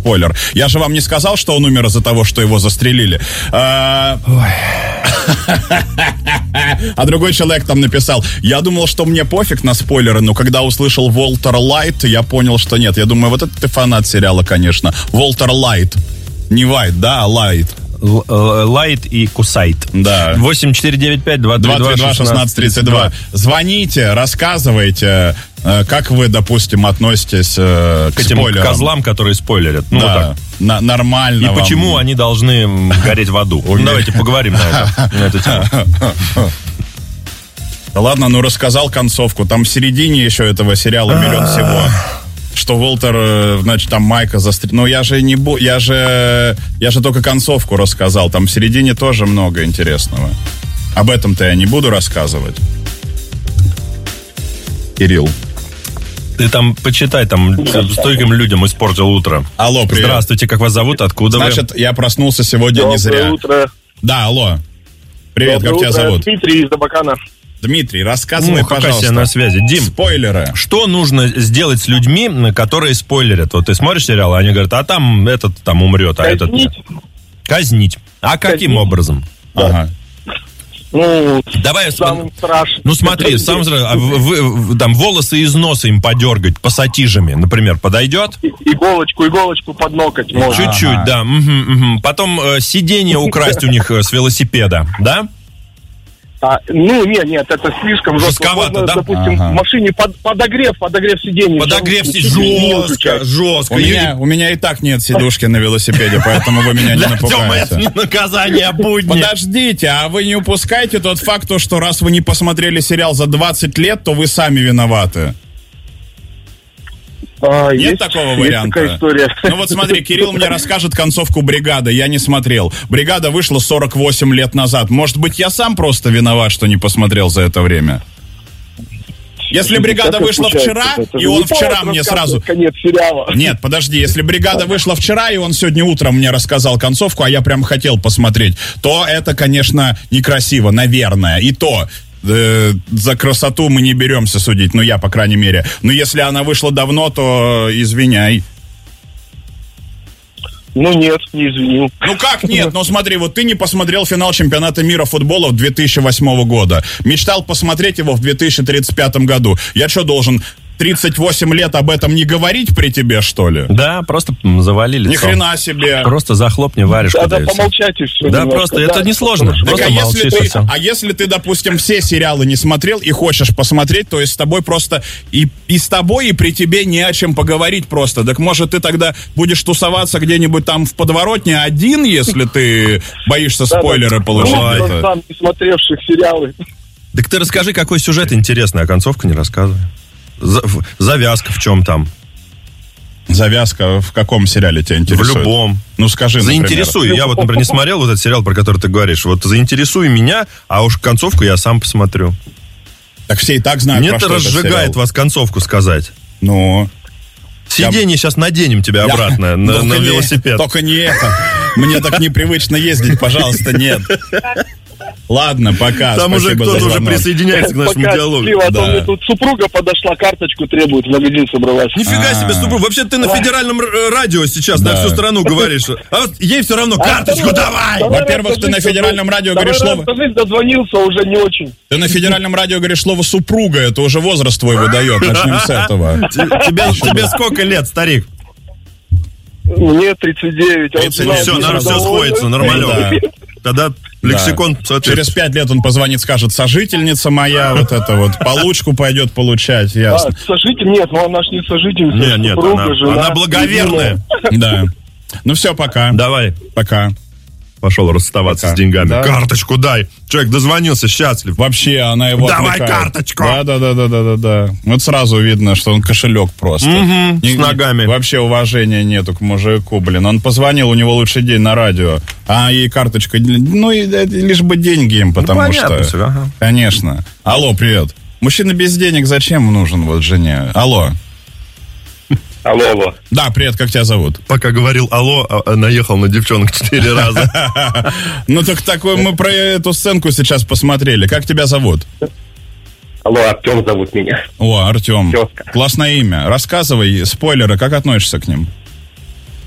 спойлер. Я же вам не сказал, что он умер из-за того, что его застрелили. А другой человек там написал: я думал, что мне пофиг на спойлеры, но когда услышал Уолтер Лайт, я понял, что нет. Я думаю, вот это ты фанат сериала, конечно. Уолтер Лайт. Не Вайт, да, а Лайт. Лайт и Кусайт. Да. 8495-232-1632. Звоните, рассказывайте, как вы, допустим, относитесь к этим спойлерам. Козлам, которые спойлерят. Ну, да. Вот так. Нормально. И вам. почему они должны гореть в аду? Давайте поговорим на эту тему. Да ладно, рассказал концовку. Там в середине еще этого сериала миллион всего. Что Уолтер, значит, там Майка застрелил. Но я же только концовку рассказал. Там в середине тоже много интересного. Об этом-то я не буду рассказывать. Кирилл. Ты там почитай, там стольким людям испортил утро. Алло, привет. Здравствуйте, как вас зовут, откуда вы? Значит, я проснулся сегодня не зря. Доброе утро. Да, алло. Привет, Доброе как тебя утро. зовут? Дмитрий из Абакана. Дмитрий, рассказывай, Хакасия пожалуйста. на связи. Дим, спойлеры. Что нужно сделать с людьми, которые спойлерят? Вот ты смотришь сериал, а они говорят, а там этот там умрет, а этот нет. Казнить. А каким образом? Ага. Давай, самым страшным. Смотри, там волосы из носа им подергать пассатижами, например, подойдет? Иголочку под ноготь можно. Чуть-чуть, да. Угу. Потом сиденье украсть у них с велосипеда, да? Нет, это слишком жестко. Жестковато, можно, да? допустим, в машине подогрев сидений. Подогрев жестко. У меня и так нет сидушки на велосипеде, поэтому вы меня не напугаете. Это не наказание, а будни. Подождите, а вы не упускайте тот факт, что раз вы не посмотрели сериал за 20 лет, то вы сами виноваты. Нет такого варианта? Есть такая история. Вот смотри, Кирилл мне расскажет концовку «Бригады», я не смотрел. «Бригада» вышла 48 лет назад. Может быть, я сам просто виноват, что не посмотрел за это время? Если «Бригада» вышла вчера, и он вчера мне сразу... Конец сериала. Нет, подожди, если «Бригада» вышла вчера, и он сегодня утром мне рассказал концовку, а я прям хотел посмотреть, то это, конечно, некрасиво, наверное. И то... за красоту мы не беремся судить, я, по крайней мере. Но если она вышла давно, то извиняй. Нет, не извинил. Как нет? Смотри, вот ты не посмотрел финал чемпионата мира футбола 2008 года. Мечтал посмотреть его в 2035 году. Я что, должен 38 лет об этом не говорить при тебе, что ли? Да, просто завали лицо. Ни хрена себе. Просто захлопни варежку. Да, помолчать и все. Да, немножко. Просто это несложно. Так, если ты, допустим, все сериалы не смотрел и хочешь посмотреть, то есть с тобой просто и с тобой, и при тебе не о чем поговорить просто. Так может ты тогда будешь тусоваться где-нибудь там в подворотне один, если ты боишься спойлеры получить? Сам не смотревших сериалы. Так ты расскажи, какой сюжет интересный, а концовку не рассказывай. Завязка в чем там? Завязка в каком сериале тебя интересует? В любом. Скажи, заинтересуй. например. Я вот, например, не смотрел вот этот сериал, про который ты говоришь. Вот заинтересуй меня, а уж концовку я сам посмотрю. Так все и так знают, Мне это разжигает вас концовку сказать. Сиденье сейчас наденем тебя обратно на велосипед. Только не это. Мне так непривычно ездить, пожалуйста, нет. Ладно, пока. Там уже кто-то уже присоединяется к нашему диалогу. А то мне тут супруга подошла, карточку требует, в магазин собралась. Нифига себе, супруг. Вообще ты на федеральном радио сейчас на всю страну говоришь. А вот ей все равно карточку давай! Во-первых, ты на федеральном радио говоришь слово... дозвонился, уже не очень. Ты на федеральном радио говоришь слово «супруга», это уже возраст твой выдает. Начнем с этого. Тебе сколько лет, старик? Мне 39. Все, наверное, все сходится, нормально. Тогда лексикон... Через 5 лет он позвонит, скажет: сожительница моя, вот это вот, получку пойдет получать, ясно. Сожитель? Нет, она ж не сожительница. Нет, она благоверная. Да. Все, пока. Давай. Пока. Пошел расставаться с деньгами. Да. Карточку дай. Человек дозвонился, счастлив. Вообще, она его Давай отвлекает. карточку. Да. Вот сразу видно, что он кошелек просто. С ногами. Вообще уважения нету к мужику, Он позвонил, у него лучший день на радио. А ей карточка, лишь бы деньги им, потому что... Все, ага. Конечно. Алло, привет. Мужчина без денег зачем нужен жене? Алло. Алло. Да, привет, как тебя зовут? Пока говорил алло, наехал на девчонок 4 раза. Такой мы про эту сценку сейчас посмотрели. Как тебя зовут? Алло, Артем зовут меня. Артем. Тезка. Классное имя. Рассказывай, спойлеры, как относишься к ним?